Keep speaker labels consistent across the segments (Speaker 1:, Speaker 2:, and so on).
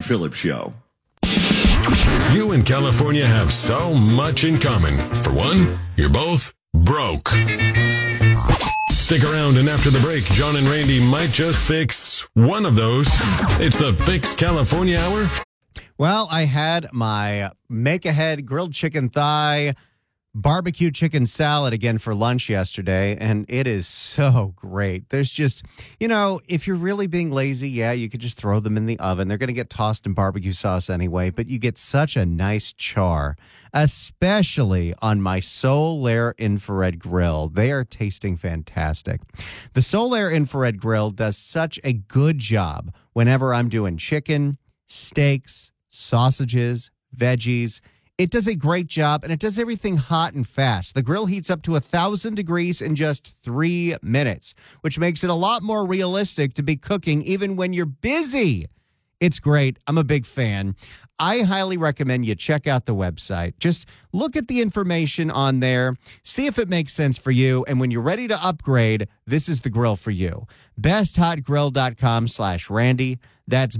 Speaker 1: Phillips Show.
Speaker 2: You and California have so much in common. For one, you're both broke. Stick around, and after the break, John and Randy might just fix one of those. It's the Fix California Hour.
Speaker 3: Well, I had my make-ahead grilled chicken thigh barbecue chicken salad again for lunch yesterday, and it is so great. There's just, if you're really being lazy, yeah, you could just throw them in the oven. They're going to get tossed in barbecue sauce anyway, but you get such a nice char, especially on my Solaire infrared grill. They are tasting fantastic. The Solaire infrared grill does such a good job whenever I'm doing chicken, steaks, sausages, veggies. It does a great job, and it does everything hot and fast. The grill heats up to 1,000 degrees in just 3 minutes, which makes it a lot more realistic to be cooking even when you're busy. It's great. I'm a big fan. I highly recommend you check out the website. Just look at the information on there, see if it makes sense for you, and when you're ready to upgrade, this is the grill for you. BestHotGrill.com/Randy. That's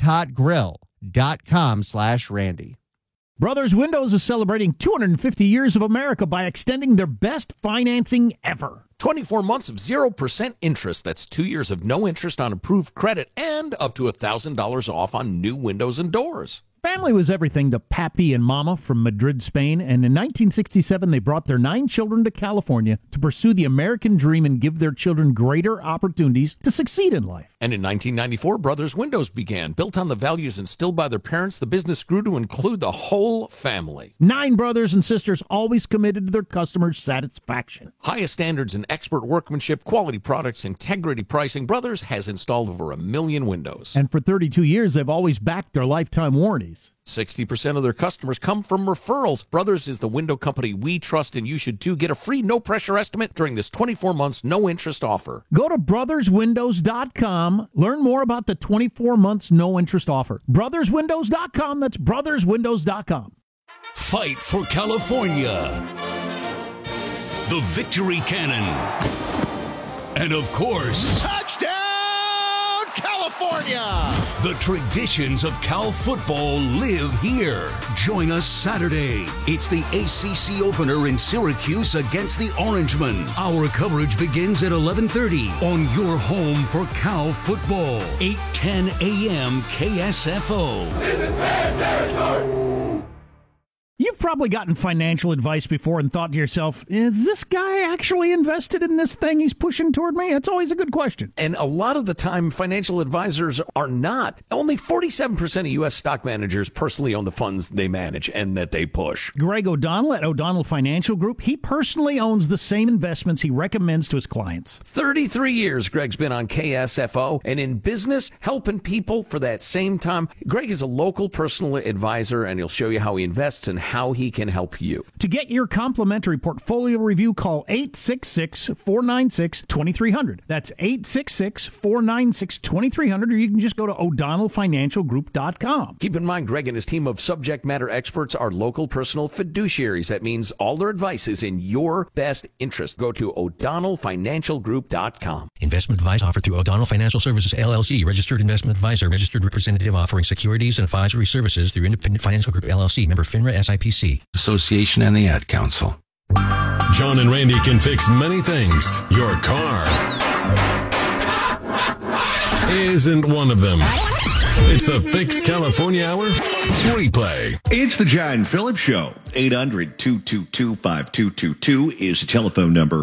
Speaker 3: BestHotGrill.com/Randy.
Speaker 4: Brothers Windows is celebrating 250 years of America by extending their best financing ever.
Speaker 5: 24 months of 0% interest. That's 2 years of no interest on approved credit and up to $1,000 off on new windows and doors.
Speaker 4: Family was everything to Papi and Mama from Madrid, Spain, and in 1967 they brought their 9 children to California to pursue the American dream and give their children greater opportunities to succeed in life.
Speaker 5: And in 1994, Brothers Windows began. Built on the values instilled by their parents, the business grew to include the whole family.
Speaker 4: 9 brothers and sisters always committed to their customers' satisfaction.
Speaker 5: Highest standards in expert workmanship, quality products, integrity pricing. Brothers has installed over 1 million windows.
Speaker 4: And for 32 years, they've always backed their lifetime warranties.
Speaker 5: 60% of their customers come from referrals. Brothers is the window company we trust, and you should too. Get a free no-pressure estimate during this 24 months no-interest offer.
Speaker 4: Go to brotherswindows.com. Learn more about the 24 months no-interest offer. Brotherswindows.com. That's brotherswindows.com.
Speaker 6: Fight for California. The Victory Cannon. And of course,
Speaker 1: Touchdown, California!
Speaker 6: the traditions of Cal football live here. Join us Saturday. It's the ACC opener in Syracuse against the Orangemen. Our coverage begins at 11:30 on your home for Cal football. 8:10 a.m. KSFO.
Speaker 1: This is bad territory!
Speaker 4: You've probably gotten financial advice before and thought to yourself, is this guy actually invested in this thing he's pushing toward me? That's always a good question.
Speaker 5: And a lot of the time, financial advisors are not. Only 47% of U.S. stock managers personally own the funds they manage and that they push.
Speaker 4: Greg O'Donnell at O'Donnell Financial Group, he personally owns the same investments he recommends to his clients.
Speaker 5: 33 years Greg's been on KSFO and in business, helping people for that same time. Greg is a local personal advisor, and he'll show you how he invests and how he can help you.
Speaker 4: To get your complimentary portfolio review, call 866-496-2300. That's 866-496-2300, or you can just go to o'donnellfinancialgroup.com.
Speaker 5: Keep in mind, Greg and his team of subject matter experts are local personal fiduciaries. That means all their advice is in your best interest. Go to o'donnellfinancialgroup.com.
Speaker 7: Investment advice offered through O'Donnell Financial Services, LLC, registered investment advisor, registered representative offering securities and advisory services through Independent Financial Group, LLC, member FINRA SIPC.
Speaker 8: Association and the Ad Council.
Speaker 2: John and Randy can fix many things. Your car isn't one of them. It's the Fix California Hour replay.
Speaker 1: It's the John Phillips Show. 800-222-5222 is the telephone number.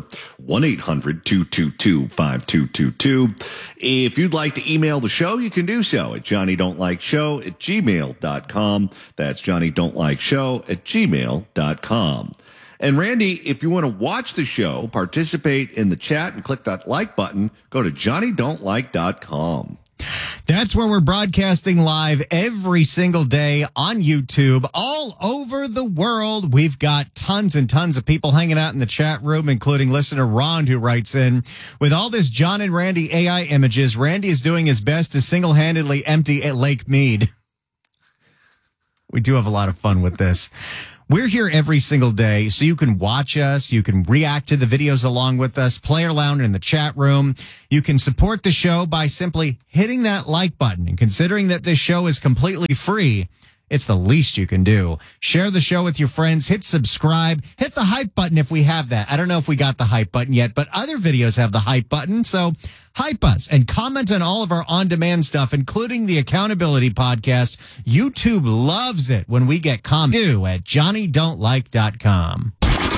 Speaker 1: 1-800-222-5222. If you'd like to email the show, you can do so at johnnydon'tlikeshow@gmail.com. That's johnnydon'tlikeshow@gmail.com. And Randy, if you want to watch the show, participate in the chat and click that like button, go to johnnydon'tlike.com.
Speaker 3: That's where we're broadcasting live every single day on YouTube all over the world. We've got tons and tons of people hanging out in the chat room, including listener Ron, who writes in, with all this John and Randy AI images, Randy is doing his best to single-handedly empty Lake Mead. We do have a lot of fun with this. We're here every single day, so you can watch us, you can react to the videos along with us, play around in the chat room. You can support the show by simply hitting that like button. And considering that this show is completely free, it's the least you can do. Share the show with your friends, hit subscribe, hit the hype button if we have that. I don't know if we got the hype button yet, but other videos have the hype button, so hype us and comment on all of our on-demand stuff, including the Accountability Podcast. YouTube loves it when we get comments at JohnnyDon'tLike.com.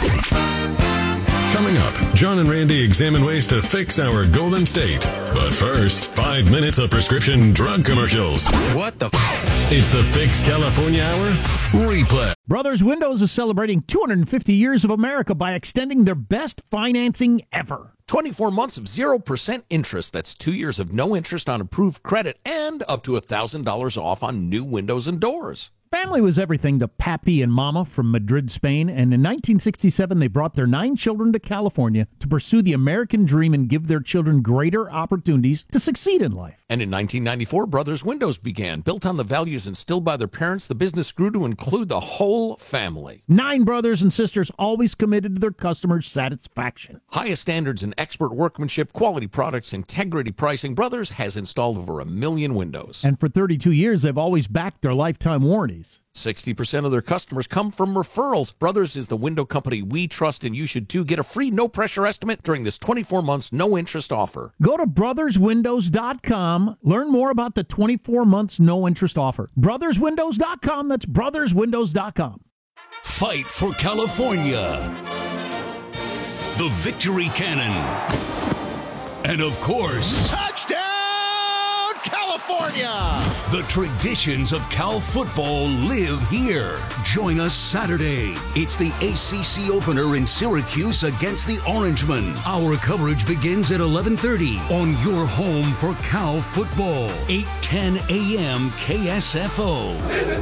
Speaker 2: Coming up, John and Randy examine ways to fix our Golden State. But first, 5 minutes of prescription drug commercials.
Speaker 8: What the
Speaker 2: It's the Fix California Hour replay.
Speaker 4: Brothers Windows is celebrating 250 years of America by extending their best financing ever.
Speaker 5: 24 months of 0% interest. That's 2 years of no interest on approved credit and up to $1,000 off on new windows and doors.
Speaker 4: Family was everything to Pappy and Mama from Madrid, Spain, and in 1967 they brought their 9 children to California to pursue the American dream and give their children greater opportunities to succeed in life.
Speaker 5: And in 1994, Brothers Windows began. Built on the values instilled by their parents, the business grew to include the whole family.
Speaker 4: 9 brothers and sisters always committed to their customers' satisfaction.
Speaker 5: Highest standards in expert workmanship, quality products, integrity pricing. Brothers has installed over 1 million windows.
Speaker 4: And for 32 years, they've always backed their lifetime warranties.
Speaker 5: 60% of their customers come from referrals. Brothers is the window company we trust, and you should too. Get a free no-pressure estimate during this 24 months no-interest offer.
Speaker 4: Go to brotherswindows.com. Learn more about the 24 months no-interest offer. Brotherswindows.com. That's brotherswindows.com.
Speaker 6: Fight for California. The Victory Cannon. And of course,
Speaker 1: Touchdown, California!
Speaker 6: the traditions of Cal football live here. Join us Saturday. It's the ACC opener in Syracuse against the Orangemen. Our coverage begins at 11:30 on your home for Cal football. 8:10 a.m. KSFO.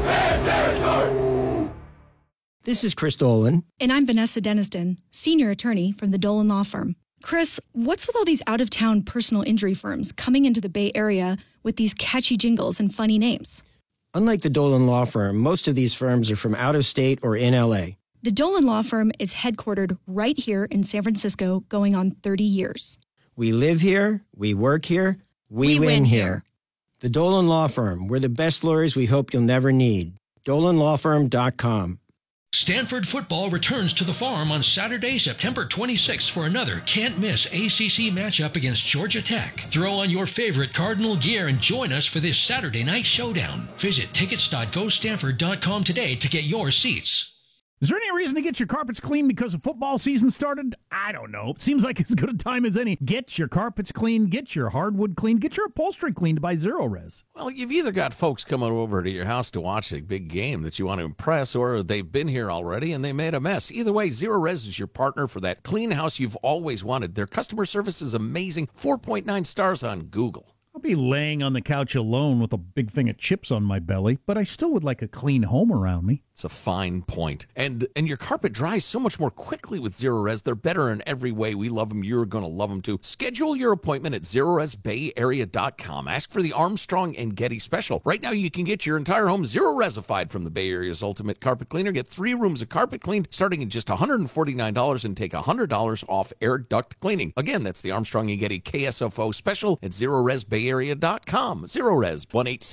Speaker 9: This is Chris Dolan.
Speaker 10: And I'm Vanessa Deniston, senior attorney from the Dolan Law Firm. Chris, what's with all these out-of-town personal injury firms coming into the Bay Area with these catchy jingles and funny names?
Speaker 9: Unlike the Dolan Law Firm, most of these firms are from out of state or in L.A.
Speaker 10: The Dolan Law Firm is headquartered right here in San Francisco, going on 30 years.
Speaker 9: We live here, we work here, we win here. The Dolan Law Firm, we're the best lawyers we hope you'll never need. DolanLawFirm.com.
Speaker 7: Stanford football returns to the Farm on Saturday, September 26th for another can't-miss ACC matchup against Georgia Tech. Throw on your favorite Cardinal gear and join us for this Saturday night showdown. Visit tickets.gostanford.com today to get your seats.
Speaker 4: Is there any reason to get your carpets clean because the football season started? I don't know. Seems like as good a time as any. Get your carpets clean, get your hardwood clean, get your upholstery cleaned by Zero Res.
Speaker 5: Well, you've either got folks coming over to your house to watch a big game that you want to impress, or they've been here already and they made a mess. Either way, Zero Res is your partner for that clean house you've always wanted. Their customer service is amazing. 4.9 stars on Google.
Speaker 4: I'll be laying on the couch alone with a big thing of chips on my belly, but I still would like a clean home around me.
Speaker 5: It's a fine point. And your carpet dries so much more quickly with Zero Res. They're better in every way. We love them. You're going to love them too. Schedule your appointment at ZeroResBayArea.com. Ask for the Armstrong and Getty special. Right now you can get your entire home Zero Resified from the Bay Area's ultimate carpet cleaner. Get 3 rooms of carpet cleaned starting at just $149 and take $100 off air duct cleaning. Again, that's the Armstrong and Getty KSFO special at ZeroResBayArea.com. Zero Res,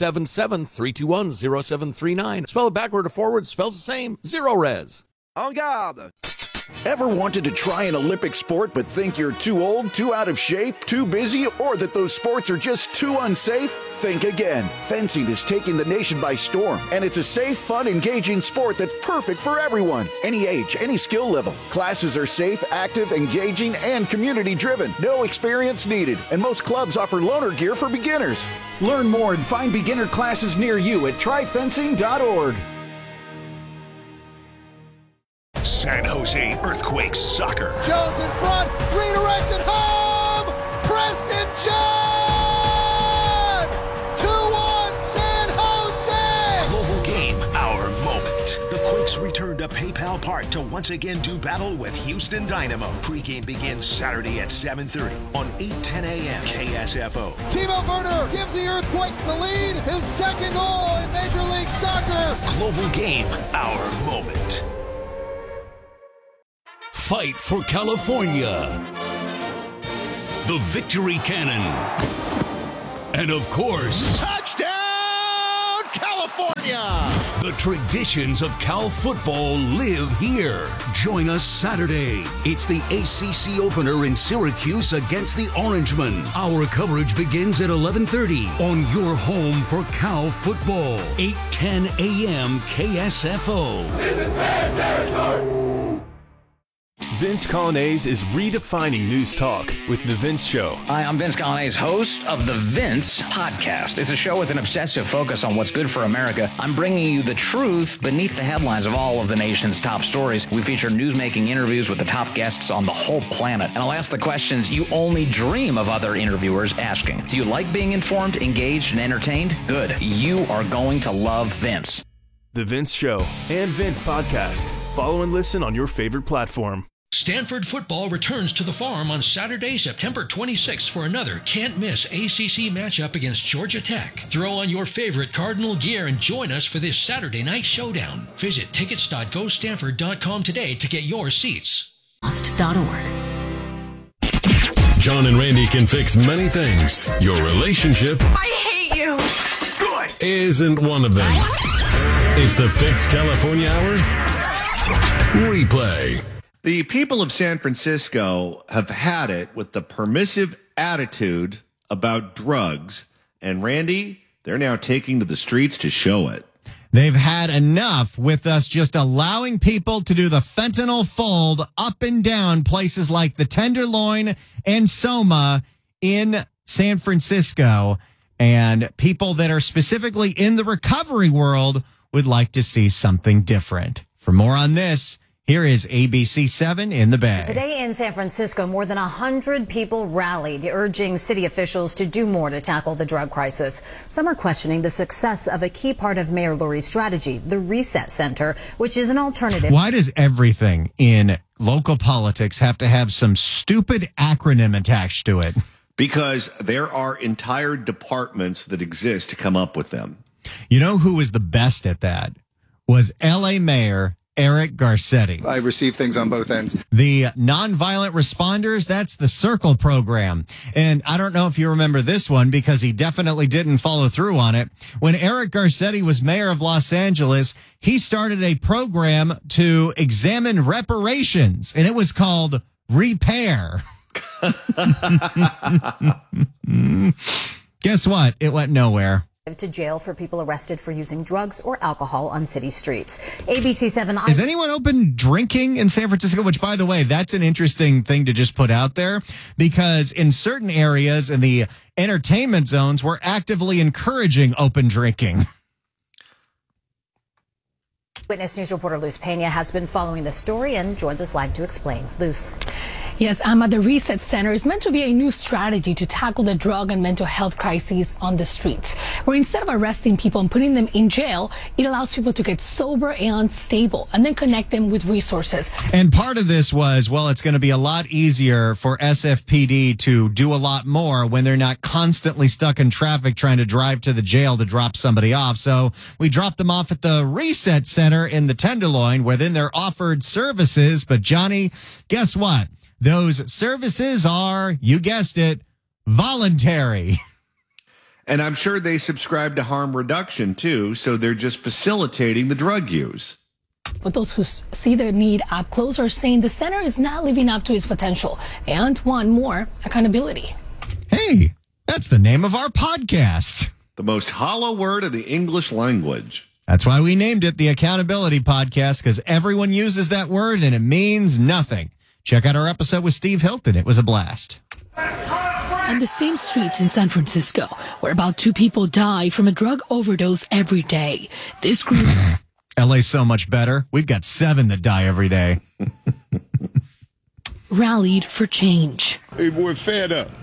Speaker 5: 1-877-321-0739. Spell it backward or forward. Spells the same. Zero Res.
Speaker 11: En garde. Ever wanted to try an Olympic sport but think you're too old, too out of shape, too busy, or that those sports are just too unsafe? Think again. Fencing is taking the nation by storm, and it's a safe, fun, engaging sport that's perfect for everyone. Any age, any skill level. Classes are safe, active, engaging, and community-driven. No experience needed, and most clubs offer loaner gear for beginners. Learn more and find beginner classes near you at tryfencing.org.
Speaker 6: San Jose Earthquakes soccer.
Speaker 1: Jones in front, redirected home! Preston John! 2-1 San Jose!
Speaker 6: Global game, our moment. The Quakes return to PayPal Park to once again do battle with Houston Dynamo. Pre-game begins Saturday at 7:30 on 8:10 a.m. KSFO.
Speaker 1: Timo Werner gives the Earthquakes the lead, his second goal in Major League Soccer.
Speaker 6: Global game, our moment. fight for California. The Victory Cannon. And of course,
Speaker 1: Touchdown, California!
Speaker 6: The traditions of Cal football live here. Join us Saturday. It's the ACC opener in Syracuse against the Orangemen. Our coverage begins at 11:30 on your home for Cal football. 8:10 a.m. KSFO.
Speaker 12: This is bad territory.
Speaker 13: Vince Colonnese is redefining news talk with The Vince Show.
Speaker 14: Hi, I'm Vince Colonnese, host of The Vince Podcast. It's a show with an obsessive focus on what's good for America. I'm bringing you the truth beneath the headlines of all of the nation's top stories. We feature newsmaking interviews with the top guests on the whole planet. And I'll ask the questions you only dream of other interviewers asking. Do you like being informed, engaged, and entertained? Good. You are going to love Vince.
Speaker 13: The Vince Show and Vince Podcast. Follow and listen on your favorite platform.
Speaker 7: Stanford football returns to the Farm on Saturday, September 26th for another can't-miss ACC matchup against Georgia Tech. Throw on your favorite Cardinal gear and join us for this Saturday night showdown. Visit tickets.gostanford.com today to get your seats.
Speaker 2: John and Randy can fix many things. Your relationship
Speaker 12: I hate you.
Speaker 2: Good. Isn't one of them. It's the Fix California Hour replay.
Speaker 1: The people of San Francisco have had it with the permissive attitude about drugs. And Randy, they're now taking to the streets to show it.
Speaker 3: They've had enough with us just allowing people to do the fentanyl fold up and down places like the Tenderloin and Soma in San Francisco. And people that are specifically in the recovery world would like to see something different. For more on this, here is ABC7 in the Bay.
Speaker 15: Today in San Francisco, more than 100 people rallied, urging city officials to do more to tackle the drug crisis. Some are questioning the success of a key part of Mayor Lurie's strategy, the Reset Center, which is an alternative.
Speaker 3: Why does everything in local politics have to have some stupid acronym attached to it?
Speaker 1: Because there are entire departments that exist to come up with them.
Speaker 3: You know who was the best at that? Was L.A. Mayor Eric Garcetti.
Speaker 16: I receive things on both ends.
Speaker 3: The nonviolent responders, that's the Circle program. And I don't know if you remember this one because he definitely didn't follow through on it. When Eric Garcetti was mayor of Los Angeles, he started a program to examine reparations, and it was called Repair. Guess what? It went nowhere.
Speaker 15: To jail for people arrested for using drugs or alcohol on city streets. ABC7.
Speaker 3: Is anyone open drinking in San Francisco? Which, by the way, that's an interesting thing to just put out there because in certain areas in the entertainment zones, we're actively encouraging open drinking.
Speaker 15: Witness News reporter Luz Pena has been following the story and joins us live to explain. Luz.
Speaker 17: Yes, Emma, the Reset Center is meant to be a new strategy to tackle the drug and mental health crises on the streets, where instead of arresting people and putting them in jail, it allows people to get sober and stable and then connect them with resources.
Speaker 3: And part of this was, well, it's going to be a lot easier for SFPD to do a lot more when they're not constantly stuck in traffic trying to drive to the jail to drop somebody off. So we dropped them off at the Reset Center in the Tenderloin, where then they're offered services. But Johnny, guess what? Those services are, you guessed it, voluntary.
Speaker 1: And I'm sure they subscribe to harm reduction, too, so they're just facilitating the drug use.
Speaker 17: But those who see their need up close are saying the center is not living up to its potential and want more accountability.
Speaker 3: Hey, that's the name of our podcast.
Speaker 1: The most hollow word of the English language.
Speaker 3: That's why we named it the Accountability Podcast, because everyone uses that word and it means nothing. Check out our episode with Steve Hilton. It was a blast.
Speaker 17: On the same streets in San Francisco, where about 2 people die from a drug overdose every day, this group...
Speaker 3: LA's so much better. We've got 7 that die every day.
Speaker 17: rallied for change.
Speaker 18: Hey, we're fed up.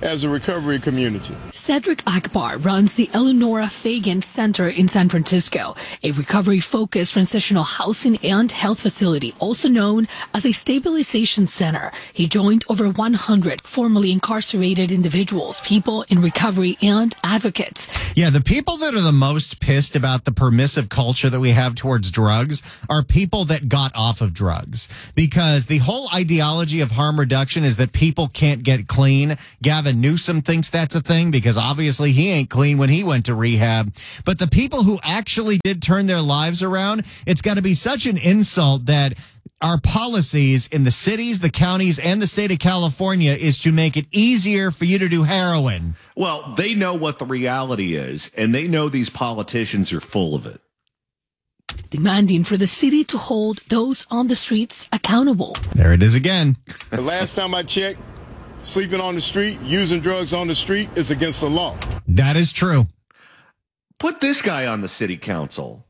Speaker 16: as a recovery community.
Speaker 17: Cedric Akbar runs the Eleonora Fagan Center in San Francisco, a recovery-focused transitional housing and health facility, also known as a stabilization center. He joined over 100 formerly incarcerated individuals, people in recovery, and advocates.
Speaker 3: Yeah, the people that are the most pissed about the permissive culture that we have towards drugs are people that got off of drugs. Because the whole ideology of harm reduction is that people can't get clean. Gavin Newsom thinks that's a thing because obviously he ain't clean when he went to rehab. But the people who actually did turn their lives around, it's got to be such an insult that our policies in the cities, the counties, and the state of California is to make it easier for you to do heroin.
Speaker 1: Well, they know what the reality is, and they know these politicians are full of it.
Speaker 17: Demanding for the city to hold those on the streets accountable.
Speaker 3: There it is again.
Speaker 16: The last time I checked, sleeping on the street, using drugs on the street is against the law.
Speaker 3: That is true.
Speaker 1: Put this guy on the city council.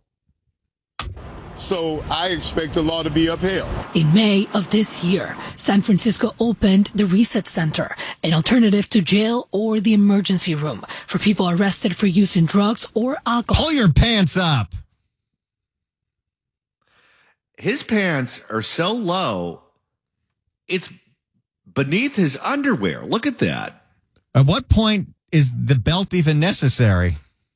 Speaker 16: So I expect the law to be upheld.
Speaker 17: In May of this year, San Francisco opened the Reset Center, an alternative to jail or the emergency room for people arrested for using drugs or alcohol.
Speaker 3: Pull your pants up.
Speaker 1: His pants are so low, it's beneath his underwear. Look at that.
Speaker 3: At what point is the belt even necessary?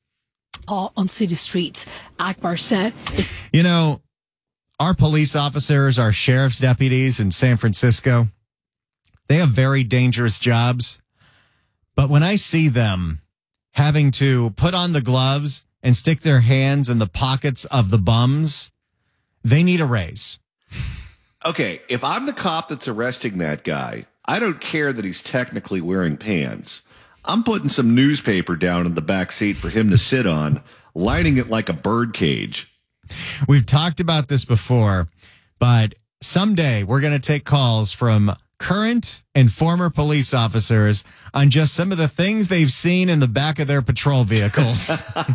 Speaker 17: On city streets, Akbar said.
Speaker 3: You know, our police officers, our sheriff's deputies in San Francisco, they have very dangerous jobs. But when I see them having to put on the gloves and stick their hands in the pockets of the bums, they need a raise.
Speaker 1: Okay, if I'm the cop that's arresting that guy, I don't care that he's technically wearing pants. I'm putting some newspaper down in the back seat for him to sit on, lining it like a bird cage.
Speaker 3: We've talked about this before, but someday we're going to take calls from current and former police officers on just some of the things they've seen in the back of their patrol vehicles.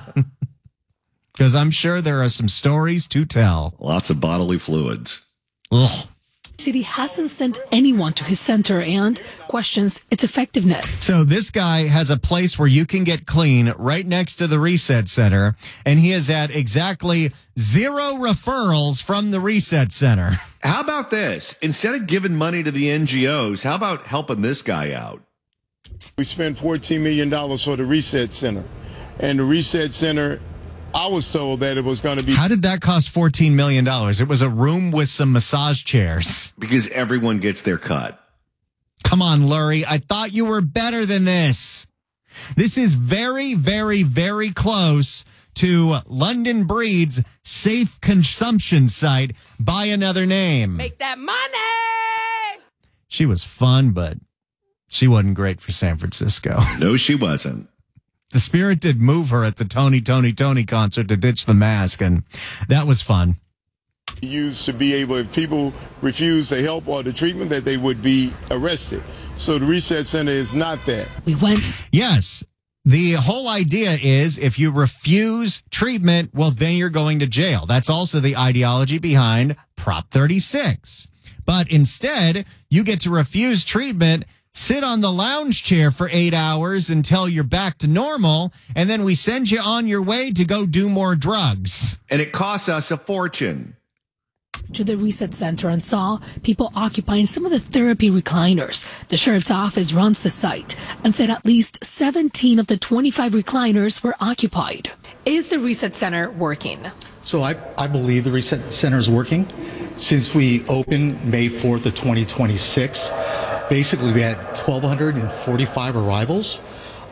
Speaker 3: Because I'm sure there are some stories to tell.
Speaker 1: Lots of bodily fluids.
Speaker 3: Ugh.
Speaker 17: City hasn't sent anyone to his center and questions its effectiveness.
Speaker 3: So this guy has a place where you can get clean right next to the Reset Center, and he has had exactly 0 referrals from the Reset Center.
Speaker 1: How about this? Instead of giving money to the NGOs, how about helping this guy out?
Speaker 16: We spent $14 million for the Reset Center, and the Reset Center, I was told that it was going to be...
Speaker 3: How did that cost $14 million? It was a room with some massage chairs.
Speaker 1: Because everyone gets their cut.
Speaker 3: Come on, Lurie. I thought you were better than this. This is very, very, very close to London Breed's safe consumption site by another name.
Speaker 12: Make that money!
Speaker 3: She was fun, but she wasn't great for San Francisco.
Speaker 1: No, she wasn't.
Speaker 3: The Spirit did move her at the Tony concert to ditch the mask, and that was fun.
Speaker 16: Used to be able, if people refuse the help or the treatment, that they would be arrested. So the Reset Center is not that.
Speaker 17: We went.
Speaker 3: Yes. The whole idea is if you refuse treatment, well, then you're going to jail. That's also the ideology behind Prop 36. But instead, you get to refuse treatment, sit on the lounge chair for 8 hours until you're back to normal, and then we send you on your way to go do more drugs.
Speaker 1: And it costs us a fortune.
Speaker 17: To the Reset Center and saw people occupying some of the therapy recliners. The sheriff's office runs the site and said at least 17 of the 25 recliners were occupied. Is the Reset Center working?
Speaker 18: So I believe the Reset Center is working. Since we opened May 4th of 2026, basically we had 1,245 arrivals.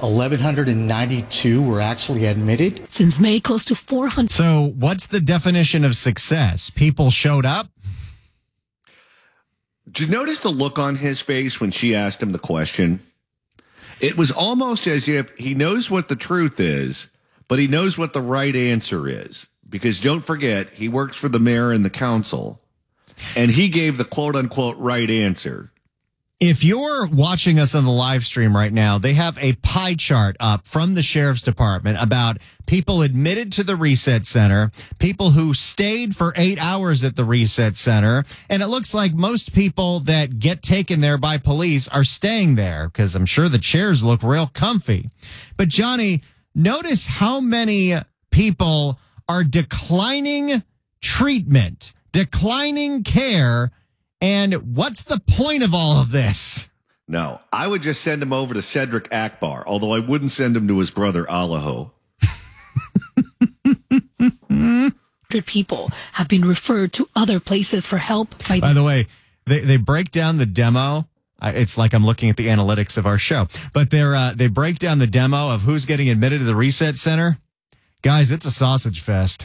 Speaker 18: 1,192 were actually admitted.
Speaker 17: Since May, close to 400.
Speaker 3: So what's the definition of success? People showed up?
Speaker 1: Did you notice the look on his face when she asked him the question? It was almost as if he knows what the truth is, but he knows what the right answer is. Because don't forget, he works for the mayor and the council. And he gave the quote-unquote right answer.
Speaker 3: If you're watching us on the live stream right now, they have a pie chart up from the sheriff's department about people admitted to the reset center, people who stayed for 8 hours at the reset center. And it looks like most people that get taken there by police are staying there because I'm sure the chairs look real comfy. But Johnny, notice how many people are declining treatment, declining care. And what's the point of all of this?
Speaker 1: No, I would just send him over to Cedric Akbar, although I wouldn't send him to his brother Allaho.
Speaker 17: People have been referred to other places for help.
Speaker 3: By the way, they break down the demo. It's like I'm looking at the analytics of our show. But they break down the demo of who's getting admitted to the reset center. Guys, it's a sausage fest.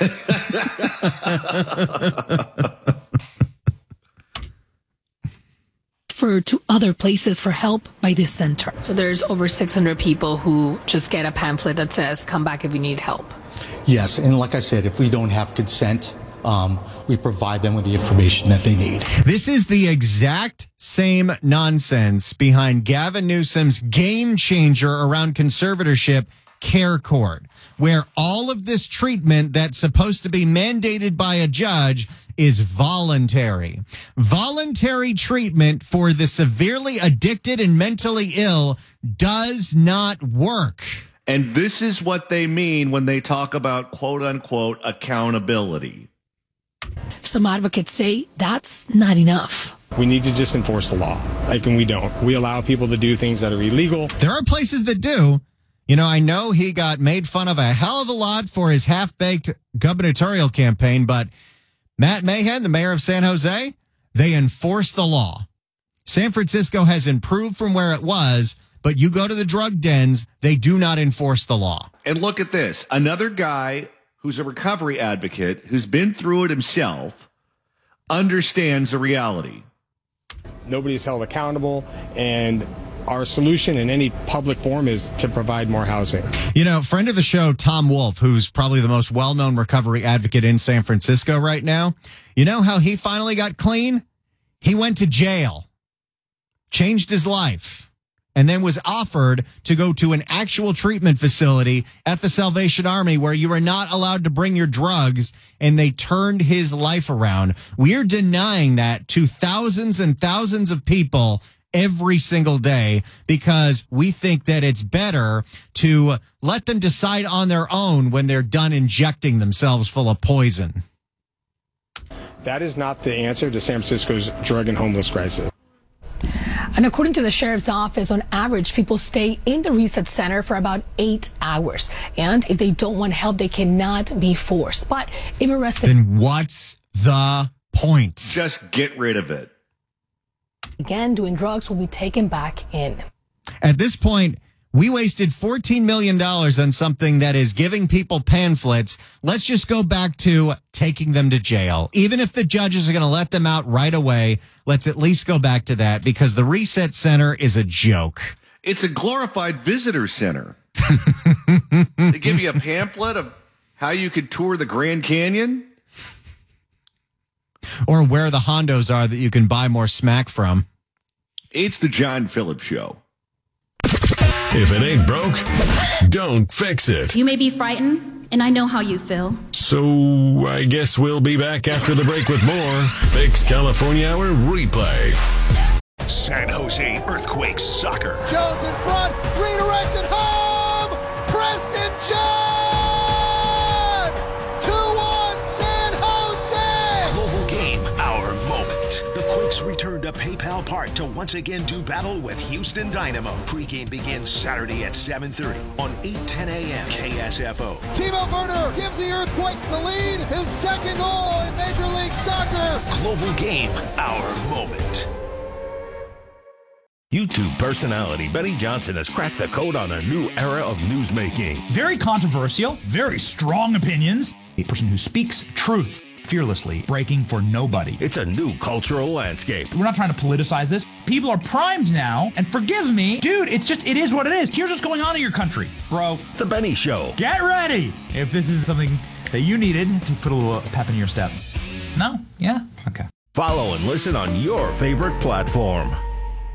Speaker 17: To other places for help by this center. So there's over 600 people who just get a pamphlet that says, come back if you need help.
Speaker 18: Yes, and like I said, if we don't have consent, we provide them with the information that they need.
Speaker 3: This is the exact same nonsense behind Gavin Newsom's game changer around conservatorship, Care Court, where all of this treatment that's supposed to be mandated by a judge is voluntary. Voluntary treatment for the severely addicted and mentally ill does not work.
Speaker 1: And this is what they mean when they talk about quote unquote accountability.
Speaker 17: Some advocates say that's not enough.
Speaker 19: We need to just enforce the law. And we don't. We allow people to do things that are illegal.
Speaker 3: There are places that do. You know, I know he got made fun of a hell of a lot for his half-baked gubernatorial campaign, but Matt Mahan, the mayor of San Jose, they enforce the law. San Francisco has improved from where it was, but you go to the drug dens, they do not enforce the law.
Speaker 1: And look at this. Another guy who's a recovery advocate, who's been through it himself, understands the reality.
Speaker 19: Nobody's held accountable, and our solution in any public forum is to provide more housing.
Speaker 3: You know, friend of the show, Tom Wolf, who's probably the most well-known recovery advocate in San Francisco right now, you know how he finally got clean? He went to jail, changed his life, and then was offered to go to an actual treatment facility at the Salvation Army where you are not allowed to bring your drugs, and they turned his life around. We're denying that to thousands and thousands of people every single day because we think that it's better to let them decide on their own when they're done injecting themselves full of poison.
Speaker 19: That is not the answer to San Francisco's drug and homeless crisis.
Speaker 17: And according to the sheriff's office, on average, people stay in the reset center for about 8 hours. And if they don't want help, they cannot be forced. But if arrested...
Speaker 3: Then what's the point?
Speaker 1: Just get rid of it.
Speaker 17: Again, doing drugs will be taken back in.
Speaker 3: At this point, we wasted $14 million on something that is giving people pamphlets. Let's just go back to taking them to jail. Even if the judges are going to let them out right away, let's at least go back to that because the reset center is a joke.
Speaker 1: It's a glorified visitor center. They give you a pamphlet of how you could tour the Grand Canyon.
Speaker 3: Or where the Hondos are that you can buy more smack from.
Speaker 1: It's the John Phillips Show.
Speaker 2: If it ain't broke, don't fix it.
Speaker 20: You may be frightened, and I know how you feel.
Speaker 2: So I guess we'll be back after the break with more Fix California Hour replay.
Speaker 6: San Jose Earthquakes soccer.
Speaker 21: Jones in front, redirected home. Preston Jones. 2-1 San Jose.
Speaker 6: Global game, our moment. The Quakes return to PayPal Park to once again do battle with Houston Dynamo. Pre-game begins Saturday at 7:30 on 8:10 a.m. KSFO.
Speaker 21: Timo Werner gives the Earthquakes the lead. His second goal in Major League Soccer.
Speaker 6: Global game, our moment.
Speaker 22: YouTube personality Benny Johnson has cracked the code on a new era of newsmaking.
Speaker 23: Very controversial, very strong opinions. A person who speaks truth fearlessly, breaking for nobody.
Speaker 22: It's a new cultural landscape.
Speaker 23: We're not trying to politicize this. People are primed now, and forgive me, dude, it is what it is. Here's what's going on in your country, bro.
Speaker 22: The Benny Show.
Speaker 23: Get ready if this is something that you needed to put a little pep in your step. No? Yeah? Okay.
Speaker 22: Follow and listen on your favorite platform.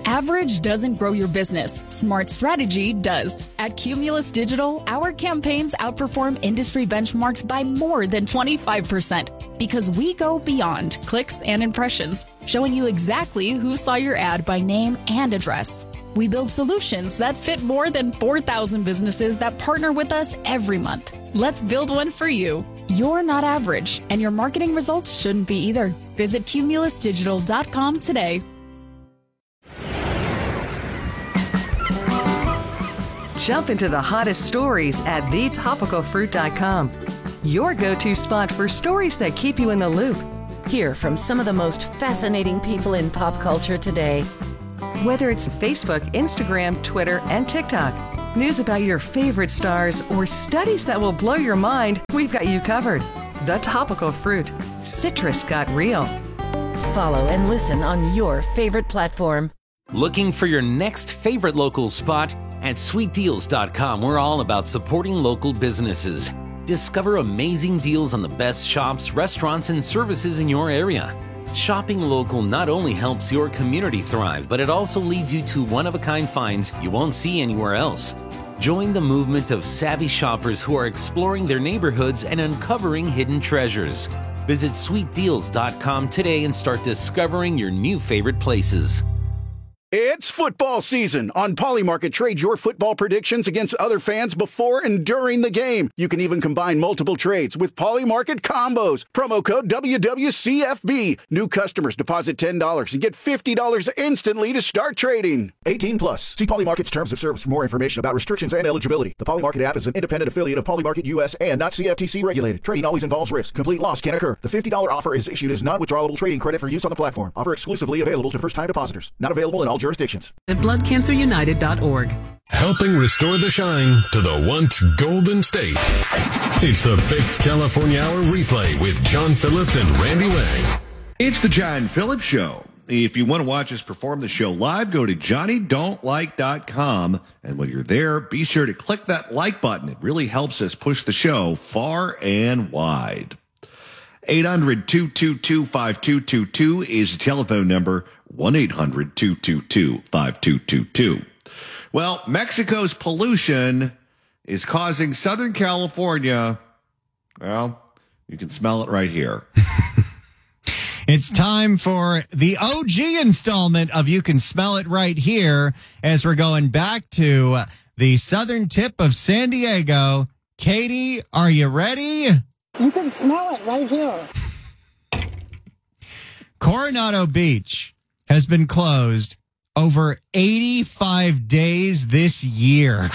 Speaker 8: Average doesn't grow your business. Smart strategy does. At Cumulus Digital, our campaigns outperform industry benchmarks by more than 25% because we go beyond clicks and impressions, showing you exactly who saw your ad by name and address. We build solutions that fit more than 4,000 businesses that partner with us every month. Let's build one for you. You're not average, and your marketing results shouldn't be either. Visit cumulusdigital.com today.
Speaker 9: Jump into the hottest stories at thetopicalfruit.com. Your go-to spot for stories that keep you in the loop.
Speaker 10: Hear from some of the most fascinating people in pop culture today.
Speaker 9: Whether it's Facebook, Instagram, Twitter, and TikTok, news about your favorite stars, or studies that will blow your mind, we've got you covered. The Topical Fruit. Citrus got real.
Speaker 10: Follow and listen on your favorite platform.
Speaker 5: Looking for your next favorite local spot? At sweetdeals.com, we're all about supporting local businesses. Discover amazing deals on the best shops, restaurants, and services in your area. Shopping local not only helps your community thrive, but it also leads you to one-of-a-kind finds you won't see anywhere else. Join the movement of savvy shoppers who are exploring their neighborhoods and uncovering hidden treasures. Visit sweetdeals.com today and start discovering your new favorite places.
Speaker 11: It's football season. On Polymarket, trade your football predictions against other fans before and during the game. You can even combine multiple trades with Polymarket combos. Promo code WWCFB. New customers deposit $10 and get $50 instantly to start trading. 18 plus. See Polymarket's terms of service for more information about restrictions and eligibility. The Polymarket app is an independent affiliate of Polymarket US and not CFTC regulated. Trading always involves risk. Complete loss can occur. The $50 offer is issued as non-withdrawable trading credit for use on the platform. Offer exclusively available to first-time depositors. Not available in all jurisdictions.
Speaker 24: At BloodCancerUnited.org.
Speaker 2: Helping restore the shine to the once golden state. It's the Fix California Hour replay with John Phillips and Randy Wang.
Speaker 1: It's the John Phillips Show. If you want to watch us perform the show live, go to JohnnyDon'tLike.com. And when you're there, be sure to click that like button. It really helps us push the show far and wide. 800-222-5222 is the telephone number. 1-800-222-5222. Well, Mexico's pollution is causing Southern California, well, you can smell it right here.
Speaker 3: It's time for the OG installment of You Can Smell It Right Here as we're going back to the southern tip of San Diego. Katie, are you ready?
Speaker 25: You can smell it right here.
Speaker 3: Coronado Beach has been closed over 85 days this year.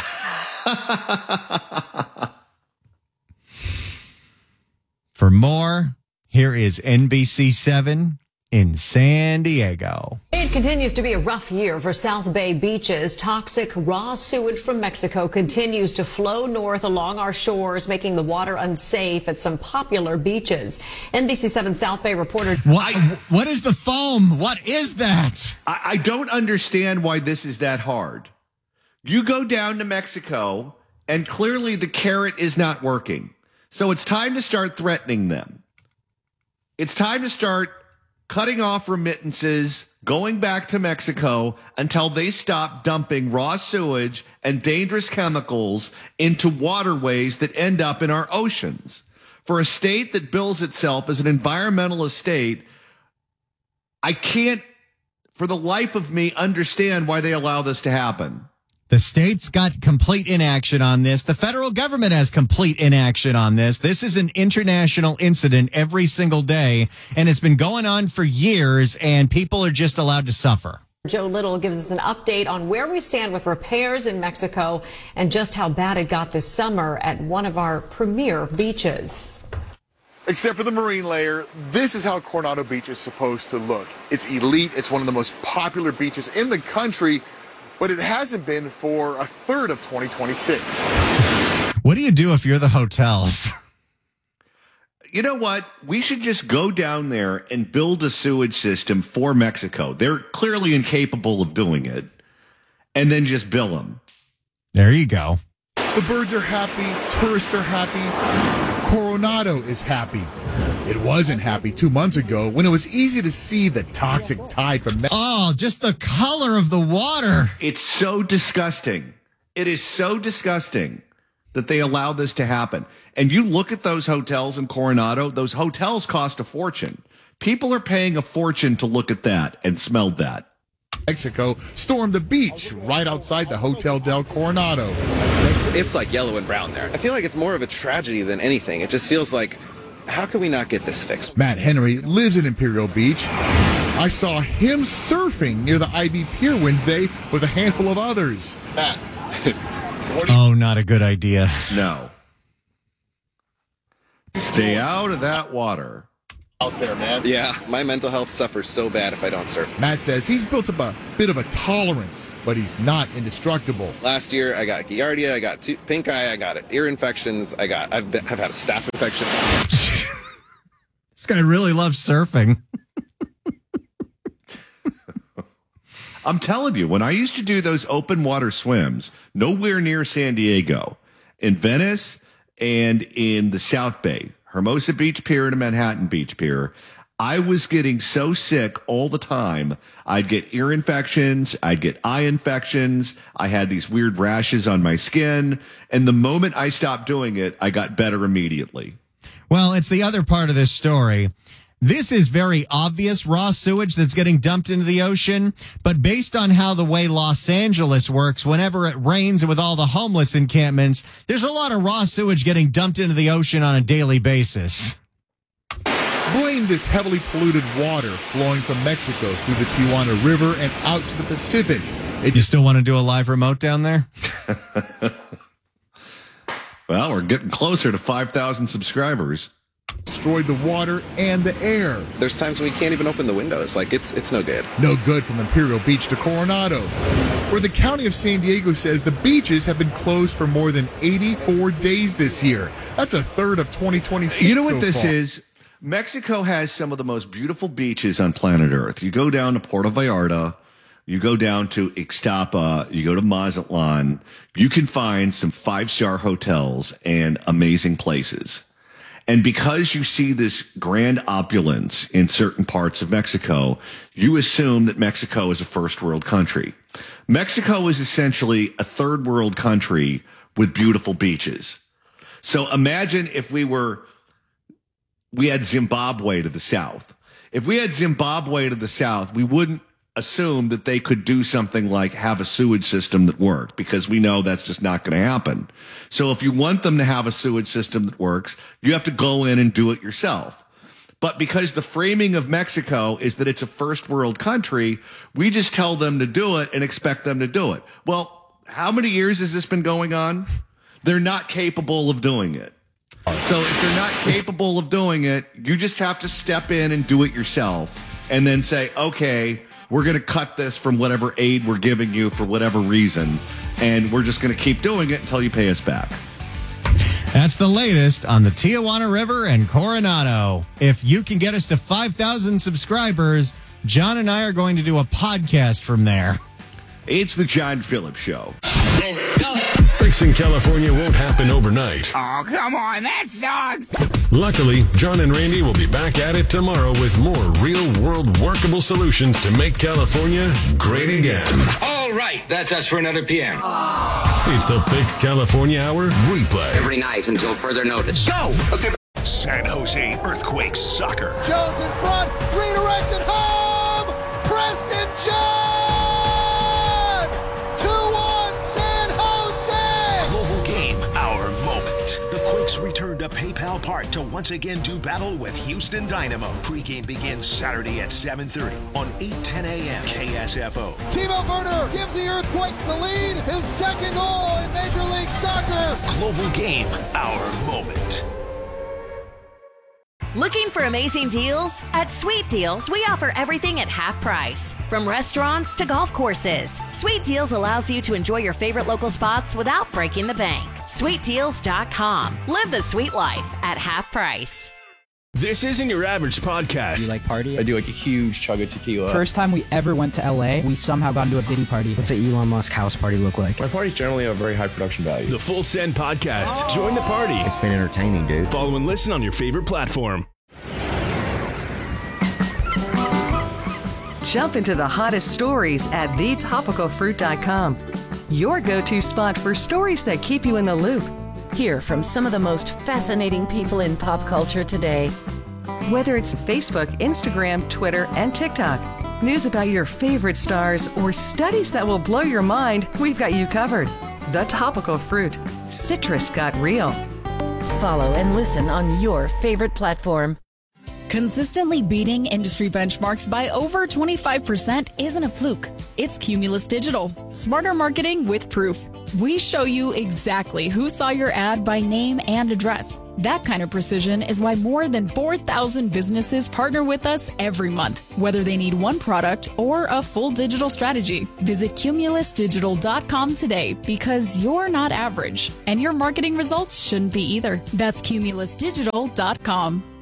Speaker 3: For more, here is NBC7 in San Diego.
Speaker 26: It continues to be a rough year for South Bay beaches. Toxic raw sewage from Mexico continues to flow north along our shores, making the water unsafe at some popular beaches. NBC7 South Bay reporter...
Speaker 3: What is the foam? What is that?
Speaker 1: I don't understand why this is that hard. You go down to Mexico, and clearly the carrot is not working. So it's time to start threatening them. It's time to start cutting off remittances, going back to Mexico until they stop dumping raw sewage and dangerous chemicals into waterways that end up in our oceans. For a state that bills itself as an environmentalist state, I can't, for the life of me, understand why they allow this to happen.
Speaker 3: The state's got complete inaction on this. The federal government has complete inaction on this. This is an international incident every single day, and it's been going on for years, and people are just allowed to suffer.
Speaker 26: Joe Little gives us an update on where we stand with repairs in Mexico and just how bad it got this summer at one of our premier beaches.
Speaker 27: Except for the marine layer, this is how Coronado Beach is supposed to look. It's elite. It's one of the most popular beaches in the country, but it hasn't been for a third of 2026.
Speaker 3: What do you do if you're the hotels?
Speaker 1: You know what? We should just go down there and build a sewage system for Mexico. They're clearly incapable of doing it. And then just bill them.
Speaker 3: There you go.
Speaker 27: The birds are happy. Tourists are happy. Coronado is happy. It wasn't happy 2 months ago when it was easy to see the toxic tide from
Speaker 3: Oh, just the color of the water.
Speaker 1: It's so disgusting. It is so disgusting that they allowed this to happen. And you look at those hotels in Coronado, those hotels cost a fortune. People are paying a fortune to look at that and smell that.
Speaker 27: Mexico stormed the beach right outside the Hotel del Coronado.
Speaker 4: It's like yellow and brown there. I feel like it's more of a tragedy than anything. It just feels like, how can we not get this fixed?
Speaker 27: Matt Henry lives in Imperial Beach. I saw him surfing near the IB Pier Wednesday with a handful of others. Matt,
Speaker 3: oh, not a good idea.
Speaker 1: No. Stay out of that water.
Speaker 27: Out there, man.
Speaker 4: Yeah, my mental health suffers so bad if I don't surf.
Speaker 27: Matt says he's built up a bit of a tolerance, but he's not indestructible.
Speaker 4: Last year, I got Giardia, I got pink eye, I got ear infections, I've had a staph infection.
Speaker 3: This guy really loves surfing.
Speaker 1: I'm telling you, when I used to do those open water swims, nowhere near San Diego, in Venice and in the South Bay, Hermosa Beach Pier and Manhattan Beach Pier, I was getting so sick all the time. I'd get ear infections. I'd get eye infections. I had these weird rashes on my skin. And the moment I stopped doing it, I got better immediately.
Speaker 3: Well, it's the other part of this story. This is very obvious raw sewage that's getting dumped into the ocean. But based on how the way Los Angeles works, whenever it rains and with all the homeless encampments, there's a lot of raw sewage getting dumped into the ocean on a daily basis.
Speaker 27: Blame this heavily polluted water flowing from Mexico through the Tijuana River and out to the Pacific.
Speaker 3: You still want to do a live remote down there?
Speaker 1: Well, we're getting closer to 5,000 subscribers.
Speaker 27: Destroyed the water and the air.
Speaker 4: There's times when we can't even open the windows. Like, it's no good.
Speaker 27: No good from Imperial Beach to Coronado, where the county of San Diego says the beaches have been closed for more than 84 days this year. That's a third of 2026.
Speaker 1: You know what this is? Mexico has some of the most beautiful beaches on planet Earth. You go down to Puerto Vallarta, you go down to Ixtapa, you go to Mazatlan, you can find some 5-star hotels and amazing places. And because you see this grand opulence in certain parts of Mexico, you assume that Mexico is a first world country. Mexico is essentially a third world country with beautiful beaches. So imagine if we had Zimbabwe to the south. If we had Zimbabwe to the south, we wouldn't assume that they could do something like have a sewage system that worked, because we know that's just not going to happen. So if you want them to have a sewage system that works, you have to go in and do it yourself. But because the framing of Mexico is that it's a first world country, we just tell them to do it and expect them to do it. Well, how many years has this been going on? They're not capable of doing it. So if they're not capable of doing it, you just have to step in and do it yourself and then say, okay, we're going to cut this from whatever aid we're giving you for whatever reason, and we're just going to keep doing it until you pay us back.
Speaker 3: That's the latest on the Tijuana River and Coronado. If you can get us to 5,000 subscribers, John and I are going to do a podcast from there.
Speaker 1: It's the John Phillips Show.
Speaker 2: Fixing California won't happen overnight.
Speaker 7: Oh, come on, that sucks.
Speaker 2: Luckily, John and Randy will be back at it tomorrow with more real-world workable solutions to make California great again.
Speaker 12: All right, that's us for another PM.
Speaker 2: It's the Fix California Hour replay.
Speaker 12: Every night until further notice. Go!
Speaker 22: San Jose Earthquakes Soccer.
Speaker 21: Jones in front, redirected home! Preston John! 2-1 San Jose!
Speaker 22: Global game, our moment. The Quakes return to PayPal Park to once again do battle with Houston Dynamo. Pre-game begins Saturday at 7:30 on 8:10 a.m. KSFO.
Speaker 21: Timo Werner gives the Earthquakes the lead, his second goal in Major League Soccer.
Speaker 22: Global game, our moment.
Speaker 10: Looking for amazing deals? At Sweet Deals, we offer everything at half price. From restaurants to golf courses, Sweet Deals allows you to enjoy your favorite local spots without breaking the bank. SweetDeals.com. Live the sweet life at half price.
Speaker 13: This isn't your average podcast.
Speaker 14: Do you like party?
Speaker 15: I do like a huge chug of tequila.
Speaker 14: First time we ever went to LA, we somehow got into a Diddy party.
Speaker 16: What's an Elon Musk house party look like?
Speaker 15: My parties generally have very high production value.
Speaker 13: The Full Send Podcast. Join the party.
Speaker 16: It's been entertaining, dude.
Speaker 13: Follow and listen on your favorite platform.
Speaker 9: Jump into the hottest stories at thetopicalfruit.com. Your go-to spot for stories that keep you in the loop.
Speaker 10: Hear from some of the most fascinating people in pop culture today.
Speaker 9: Whether it's Facebook, Instagram, Twitter, and TikTok, news about your favorite stars, or studies that will blow your mind, we've got you covered. The Topical Fruit. Citrus got real.
Speaker 10: Follow and listen on your favorite platform.
Speaker 8: Consistently beating industry benchmarks by over 25% isn't a fluke. It's Cumulus Digital. Smarter marketing with proof. We show you exactly who saw your ad by name and address. That kind of precision is why more than 4,000 businesses partner with us every month, whether they need one product or a full digital strategy. Visit cumulusdigital.com today because you're not average, and your marketing results shouldn't be either. That's cumulusdigital.com.